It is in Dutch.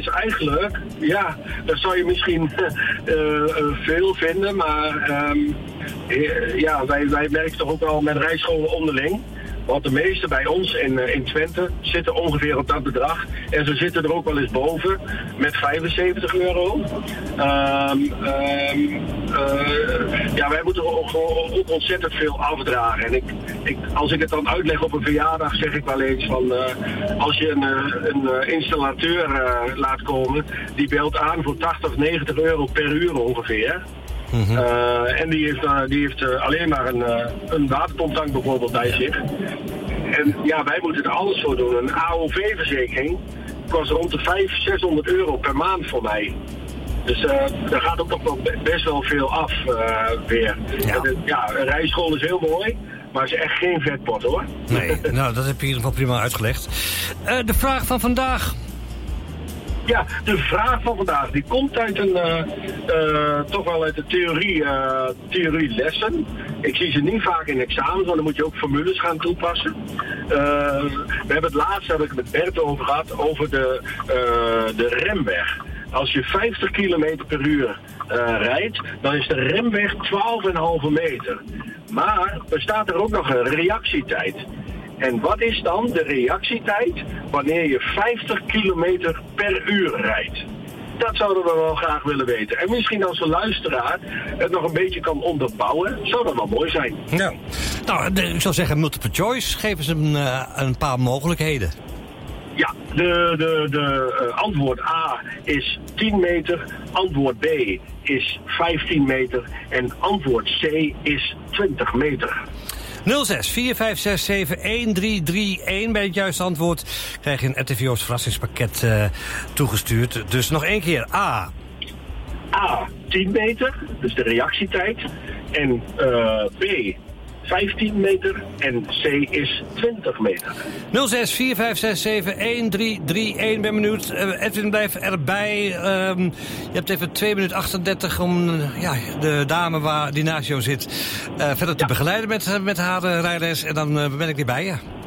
eigenlijk, ja, dat zou je misschien veel vinden, maar ja, wij merken toch ook wel met rijscholen onderling. Want de meeste bij ons in Twente zitten ongeveer op dat bedrag. En ze zitten er ook wel eens boven met €75. Ja, wij moeten ook ontzettend veel afdragen. En als ik het dan uitleg op een verjaardag, zeg ik wel eens van... als je een installateur laat komen, die belt aan voor €80-90 per uur ongeveer... Mm-hmm. En die heeft alleen maar een waterpomptank bijvoorbeeld bij zich. En ja, wij moeten er alles voor doen. Een AOV-verzekering kost rond de €500-600 per maand voor mij. Dus daar gaat ook nog wel best wel veel af weer. Ja, een rijschool is heel mooi, maar het is echt geen vetpot hoor. Nee, nou dat heb je in ieder geval prima uitgelegd. De vraag van vandaag... Ja, de vraag van vandaag, die komt uit toch wel uit de theorielessen. Ik zie ze niet vaak in examens, want dan moet je ook formules gaan toepassen. We hebben het laatst, heb ik met Bert over gehad, over de remweg. Als je 50 km per uur rijdt, dan is de remweg 12,5 meter. Maar er staat er ook nog een reactietijd. En wat is dan de reactietijd wanneer je 50 km per uur rijdt? Dat zouden we wel graag willen weten. En misschien als de luisteraar het nog een beetje kan onderbouwen, zou dat wel mooi zijn. Ja. Nou, ik zou zeggen multiple choice. Geef eens een paar mogelijkheden. Ja, de antwoord A is 10 meter, antwoord B is 15 meter en antwoord C is 20 meter. 06 4567 1331. Bij het juiste antwoord krijg je een RTVO's verrassingspakket toegestuurd. Dus nog één keer. A, 10 meter, dus de reactietijd. En B, 15 meter en C is 20 meter. 06 4567 1331. Ben benieuwd. Edwin, blijf erbij. Je hebt even 2 minuten 38 om de dame die naast jou zit verder te begeleiden met haar rijles. En dan ben ik weer bij je.